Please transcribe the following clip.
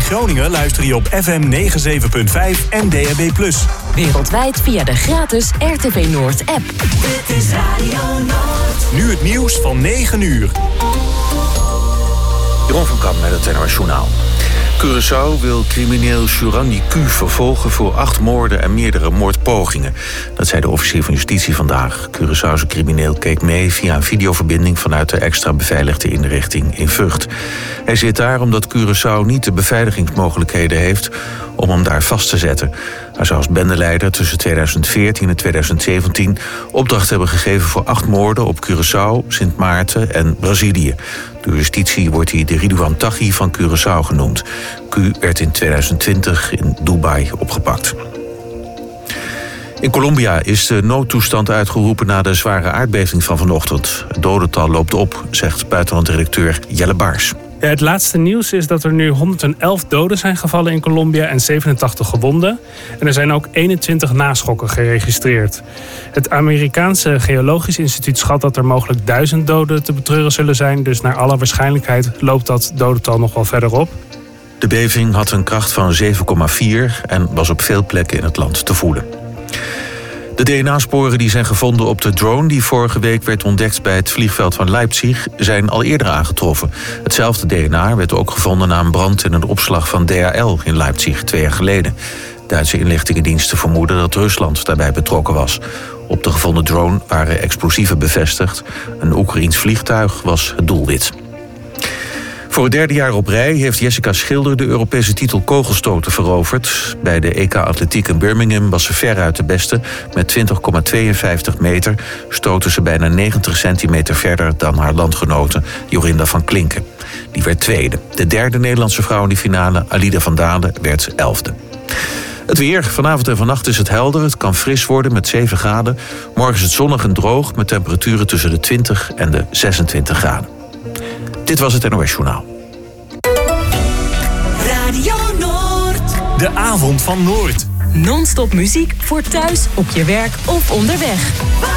Groningen luister je op FM 97.5 en DAB+. Wereldwijd via de gratis RTV Noord app. Dit is Radio Noord. Nu het nieuws van 9 uur. Jeroen van Kamp met het NOS Journaal. Curaçao wil crimineel Jurandi Q vervolgen voor 8 moorden en meerdere moordpogingen. Dat zei de officier van justitie vandaag. Curaçaose crimineel keek mee via een videoverbinding vanuit de extra beveiligde inrichting in Vught. Hij zit daar omdat Curaçao niet de beveiligingsmogelijkheden heeft om hem daar vast te zetten. Hij zou als bendeleider tussen 2014 en 2017 opdracht hebben gegeven voor 8 moorden op Curaçao, Sint Maarten en Brazilië. Door justitie wordt hij de Ridouan Taghi van Curaçao genoemd. Q werd in 2020 in Dubai opgepakt. In Colombia is de noodtoestand uitgeroepen na de zware aardbeving van vanochtend. Het dodental loopt op, zegt buitenlanddirecteur Jelle Baars. Ja, het laatste nieuws is dat er nu 111 doden zijn gevallen in Colombia en 87 gewonden. En er zijn ook 21 naschokken geregistreerd. Het Amerikaanse Geologisch Instituut schat dat er mogelijk 1000 doden te betreuren zullen zijn. Dus naar alle waarschijnlijkheid loopt dat dodental nog wel verder op. De beving had een kracht van 7,4 en was op veel plekken in het land te voelen. De DNA-sporen die zijn gevonden op de drone die vorige week werd ontdekt bij het vliegveld van Leipzig zijn al eerder aangetroffen. Hetzelfde DNA werd ook gevonden na een brand in een opslag van DHL in Leipzig 2 jaar geleden. Duitse inlichtingendiensten vermoeden dat Rusland daarbij betrokken was. Op de gevonden drone waren explosieven bevestigd. Een Oekraïens vliegtuig was het doelwit. Voor het 3e jaar op rij heeft Jessica Schilder de Europese titel kogelstoten veroverd. Bij de EK Atletiek in Birmingham was ze veruit de beste. Met 20,52 meter stoten ze bijna 90 centimeter verder dan haar landgenote Jorinda van Klinken. Die werd tweede. De derde Nederlandse vrouw in de finale, Alida van Dalen, werd 11e. Het weer. Vanavond en vannacht is het helder. Het kan fris worden met 7 graden. Morgen is het zonnig en droog met temperaturen tussen de 20 en de 26 graden. Dit was het NOS Journaal. Radio Noord. De avond van Noord. Non-stop muziek voor thuis, op je werk of onderweg.